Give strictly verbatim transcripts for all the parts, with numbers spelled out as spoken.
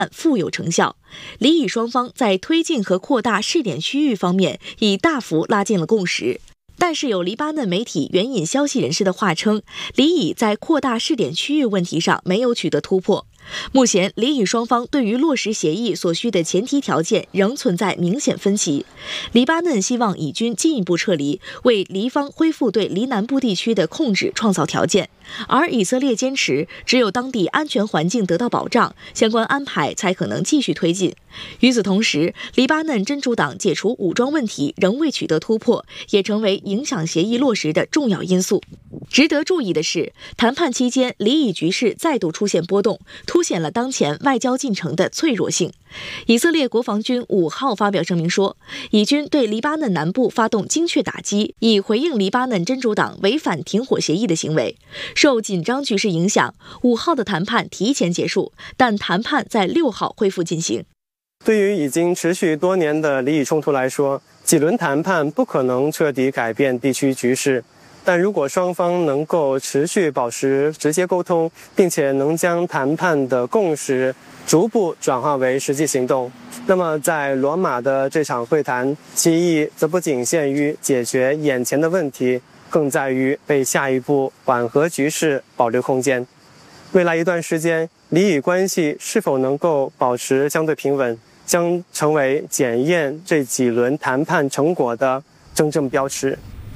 富有成效。黎以双方在推进和扩大试点区域方面已大幅拉近了共识。但是有黎巴嫩媒体援引消息人士的话称，黎以在扩大试点区域问题上没有取得突破。目前，黎以双方对于落实协议所需的前提条件仍存在明显分歧。黎巴嫩希望以军进一步撤离，为黎方恢复对黎南部地区的控制创造条件，而以色列坚持只有当地安全环境得到保障，相关安排才可能继续推进。与此同时，黎巴嫩真主党解除武装问题仍未取得突破，也成为影响协议落实的重要因素。值得注意的是，谈判期间黎以局势再度出现波动，凸显了当前外交进程的脆弱性。以色列国防军五号发表声明说，以军对黎巴嫩南部发动精确打击，以回应黎巴嫩真主党违反停火协议的行为。受紧张局势影响，五号的谈判提前结束，但谈判在六号恢复进行。 对于已经持续多年的黎以冲突来说，几轮谈判不可能彻底改变地区局势。但如果双方能够持续保持直接沟通，并且能将谈判的共识逐步转化为实际行动，那么在罗马的这场会谈，其意义则不仅限于解决眼前的问题，更在于为下一步缓和局势保留空间。未来一段时间，黎以关系是否能够保持相对平稳，将成为检验这几轮谈判成果的真正标尺。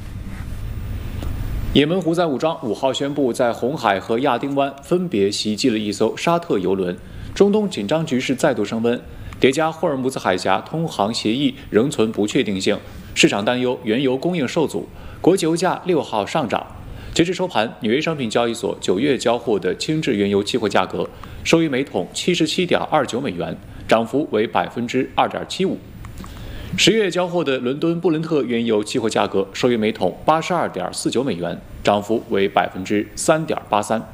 也门胡塞武装五号宣布，在红海和亚丁湾分别袭击了一艘沙特油轮，中东紧张局势再度升温。叠加霍尔木兹海峡通航协议仍存不确定性，市场担忧原油供应受阻，国际油价六号上涨。截至收盘，纽约商品交易所九月交货的轻质原油期货价格收于每桶七十七点二九美元，涨幅为百分之二点七五。十月交货的伦敦布伦特原油期货价格收于每桶八十二点四九美元，涨幅为百分之三点八三。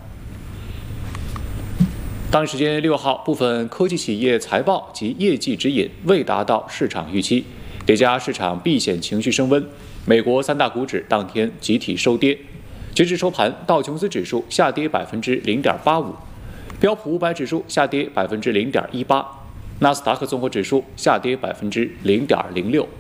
当地时间六号，部分科技企业财报及业绩指引未达到市场预期，叠加市场避险情绪升温，美国三大股指当天集体收跌。截至收盘，道琼斯指数下跌百分之零点八五，标普五百指数下跌百分之零点一八。纳斯达克综合指数下跌百分之零点零六。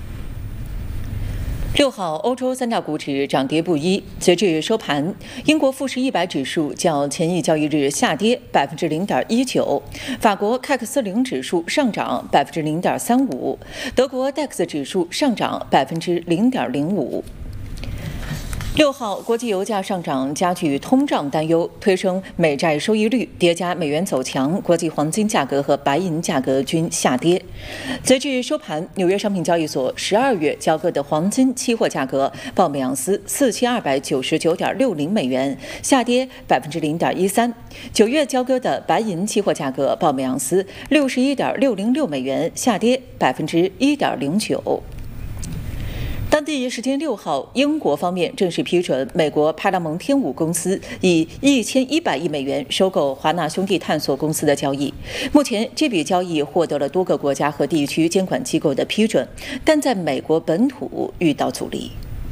六号，欧洲三大股指涨跌不一。截至收盘，英国富时一百指数较前一交易日下跌百分之零点一九，法国凯克斯零指数上涨百分之零点三五，德国 D A X 指数上涨百分之零点零五。六号，国际油价上涨加剧通胀担忧，推升美债收益率，叠加美元走强，国际黄金价格和白银价格均下跌。截至收盘，纽约商品交易所十二月交割的黄金期货价格报每盎司四千二百九十九点六零美元，下跌百分之零点一三。九月交割的白银期货价格报每盎司六十一点六零六美元，下跌百分之一点零九。当地时间六号，英国方面正式批准美国派拉蒙天五公司以一千一百亿美元收购华纳兄弟探索公司的交易。目前，这笔交易获得了多个国家和地区监管机构的批准，但在美国本土遇到阻力。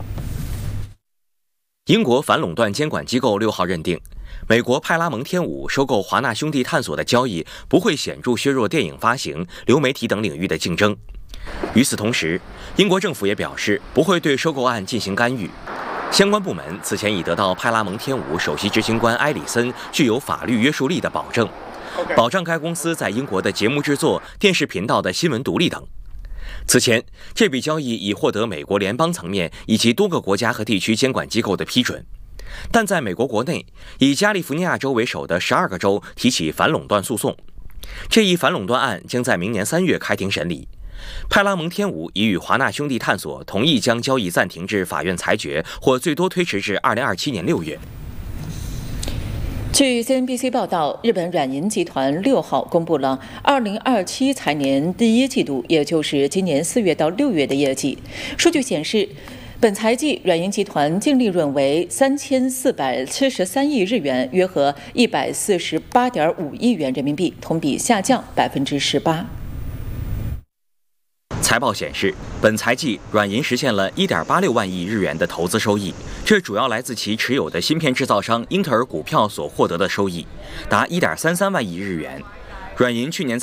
英国反垄断监管机构六号认定，美国派拉蒙天五收购华纳兄弟探索的交易不会显著削弱电影发行、流媒体等领域的竞争。与此同时，英国政府也表示不会对收购案进行干预。相关部门此前已得到派拉蒙天五首席执行官埃里森具有法律约束力的保证，保障该公司在英国的节目制作、电视频道的新闻独立等。此前，这笔交易已获得美国联邦层面以及多个国家和地区监管机构的批准，但在美国国内，以加利福尼亚州为首的十二个州提起反垄断诉讼。这一反垄断案将在明年三月开庭审理。派拉蒙天五已与华纳兄弟探索同意将交易暂停至法院裁决，或最多推迟至二零二七年六月。 据 C N B C 报道，日本软银集团六号公布了二零二七财年第一季度，也就是今年四月到六月的业绩。数据显示，本财季软银集团净利润为三千四百七十三亿日元，约合一百四十八点五亿元人民币，同比下降百分之十八。 财报显示，本财季软银实现了 一点八六万亿日元的投资收益，这主要来自其持有的芯片制造商英特尔股票所获得的收益，达 一点三三万亿日元。 软银去年